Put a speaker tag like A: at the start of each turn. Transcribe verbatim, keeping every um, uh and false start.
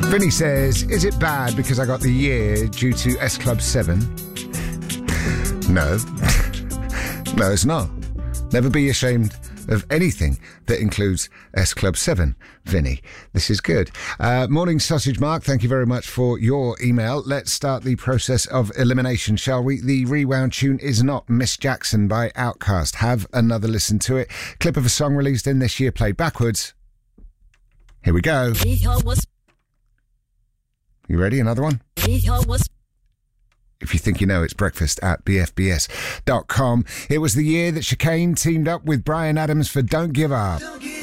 A: Vinny says, is it bad because I got the year due to S Club seven? No. No, it's not. Never be ashamed of anything that includes S Club seven, Vinny. This is good. Uh, morning, Sausage Mark. Thank you very much for your email. Let's start the process of elimination, shall we? The rewound tune is not Miss Jackson by Outkast. Have another listen to it. Clip of a song released in this year, played backwards. Here we go. You ready? Another one? If you think you know, it's breakfast at b f b s dot com. It was the year that Chicane teamed up with Bryan Adams for Don't Give Up.